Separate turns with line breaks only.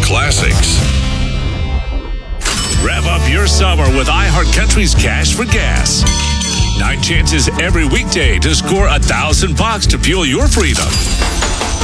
classics.
Rev up your summer with iHeartCountry's Cash for Gas. 9 chances every weekday to score $1,000 to fuel your freedom.